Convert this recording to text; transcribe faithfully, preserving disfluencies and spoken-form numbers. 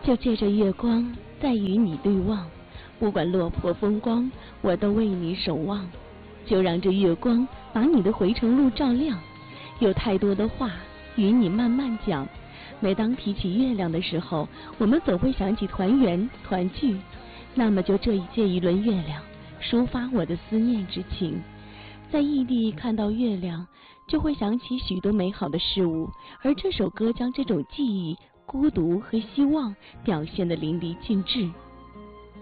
就借着月光再与你对望，不管落魄风光，我都为你守望。就让这月光把你的回程路照亮，有太多的话与你慢慢讲。每当提起月亮的时候，我们总会想起团圆团聚，那么就这一借一轮月亮，抒发我的思念之情。在异地看到月亮，就会想起许多美好的事物，而这首歌将这种记忆、孤独和希望表现得淋漓尽致。